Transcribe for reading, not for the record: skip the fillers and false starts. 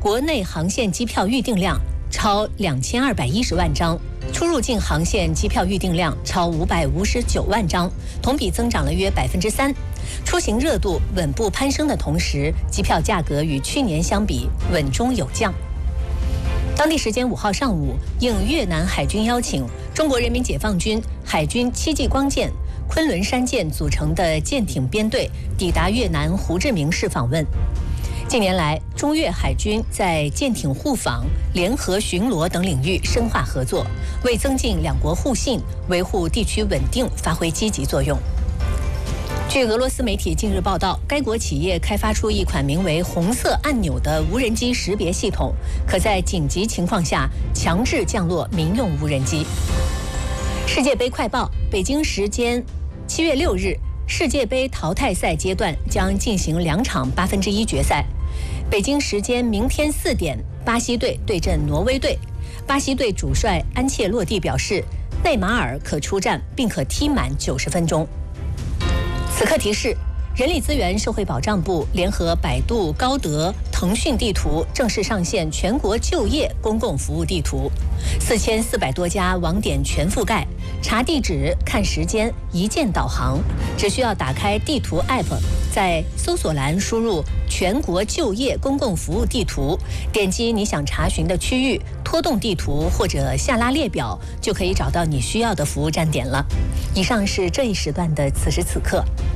国内航线机票预订量超2210万张，出入境航线机票预订量超559万张，同比增长了约3%。出行热度稳步攀升的同时，机票价格与去年相比稳中有降。当地时间5号上午，应越南海军邀请，中国人民解放军海军7级光舰、昆仑山舰组成的舰艇编队抵达越南胡志明市访问。近年来，中越海军在舰艇互访、联合巡逻等领域深化合作，为增进两国互信、维护地区稳定发挥积极作用。据俄罗斯媒体近日报道，该国企业开发出一款名为“红色按钮”的无人机识别系统，可在紧急情况下强制降落民用无人机。世界杯快报：北京时间7月6日，世界杯淘汰赛阶段将进行2场1/8决赛。北京时间明天4点，巴西队对阵挪威队。巴西队主帅安切洛蒂表示，内马尔可出战并可踢满90分钟。此刻提示：人力资源社会保障部联合百度、高德、腾讯地图正式上线全国就业公共服务地图，4400多家网点全覆盖，查地址、看时间，一键导航。只需要打开地图 App， 在搜索栏输入全国就业公共服务地图，点击你想查询的区域，拖动地图或者下拉列表，就可以找到你需要的服务站点了。以上是这一时段的此时此刻。